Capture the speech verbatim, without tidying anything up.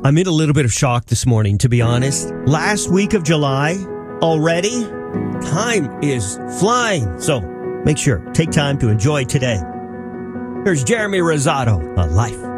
I'm in a little bit of shock this morning, to be honest. Last week of July already? Time is flying. So make sure, take time to enjoy today. Here's Jeremy Rosado on Life